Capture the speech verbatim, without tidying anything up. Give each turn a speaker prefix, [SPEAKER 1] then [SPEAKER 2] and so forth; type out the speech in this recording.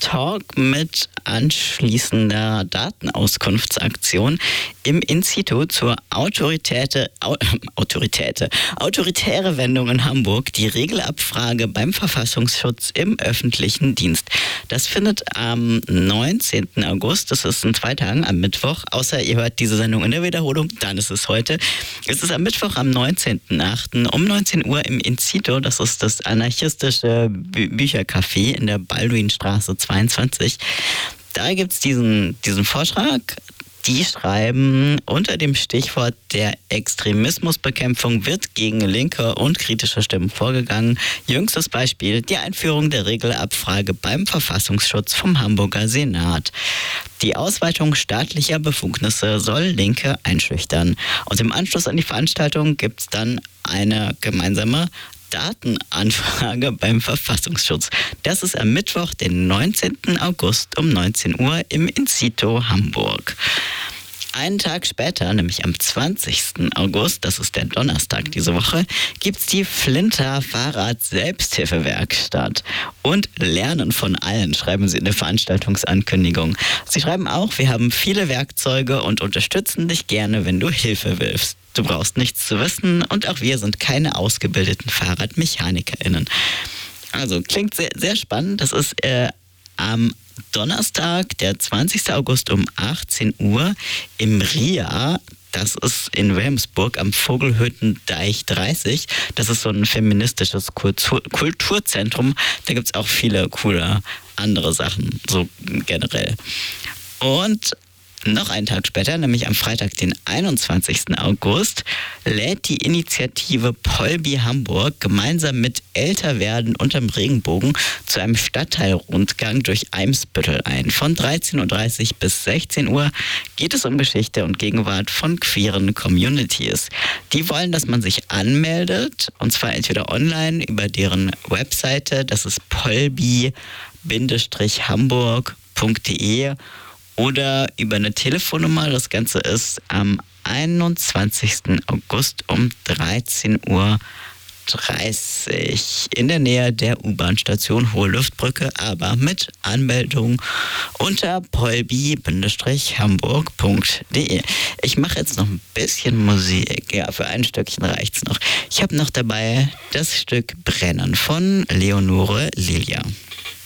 [SPEAKER 1] Talk mit anschließender Datenauskunftsaktion im Institut zur Autoritäte, Au, Autoritäte, autoritäre Wendung in Hamburg, die Regelabfrage beim Verfassungsschutz im öffentlichen Dienst. Das findet am neunzehnten August, das ist in zwei Tagen, am Mittwoch, außer ihr hört diese Sendung in der Wiederholung, dann ist es heute. Es ist am Mittwoch, am neunzehnten achten um neunzehn Uhr im Incito, das ist das anarchistische Bü- Büchercafé in der Balduinstraße zweiundzwanzig. Da gibt es diesen, diesen Vortrag. Die schreiben unter dem Stichwort der Extremismusbekämpfung wird gegen linke und kritische Stimmen vorgegangen. Jüngstes Beispiel, die Einführung der Regelabfrage beim Verfassungsschutz vom Hamburger Senat. Die Ausweitung staatlicher Befugnisse soll Linke einschüchtern. Und im Anschluss an die Veranstaltung gibt es dann eine gemeinsame Datenanfrage beim Verfassungsschutz. Das ist am Mittwoch, den neunzehnten August um neunzehn Uhr im Incito Hamburg. Einen Tag später, nämlich am zwanzigsten August, das ist der Donnerstag diese Woche, gibt's die Flinter Fahrrad-Selbsthilfewerkstatt. Und Lernen von allen, schreiben sie in der Veranstaltungsankündigung. Sie schreiben auch, wir haben viele Werkzeuge und unterstützen dich gerne, wenn du Hilfe willst. Du brauchst nichts zu wissen und auch wir sind keine ausgebildeten FahrradmechanikerInnen. Also klingt sehr, sehr spannend. Das ist äh, am Donnerstag, der zwanzigsten August um achtzehn Uhr im R I A. Das ist in Wilhelmsburg am Vogelhüttendeich dreißig. Das ist so ein feministisches Kultur- Kulturzentrum. Da gibt es auch viele coole andere Sachen, so generell. Und noch einen Tag später, nämlich am Freitag, den einundzwanzigsten August, lädt die Initiative Polby Hamburg gemeinsam mit Älterwerden unterm Regenbogen zu einem Stadtteilrundgang durch Eimsbüttel ein. Von dreizehn Uhr dreißig bis sechzehn Uhr geht es um Geschichte und Gegenwart von queeren Communities. Die wollen, dass man sich anmeldet, und zwar entweder online über deren Webseite, das ist polby Hamburg punkt de, oder über eine Telefonnummer. Das Ganze ist am einundzwanzigsten August um dreizehn Uhr dreißig in der Nähe der U-Bahn-Station Hohe Luftbrücke, aber mit Anmeldung unter polby Hamburg punkt de. Ich mache jetzt noch ein bisschen Musik. Ja, für ein Stückchen reicht's noch. Ich habe noch dabei das Stück Brennen von Leonore Lilia.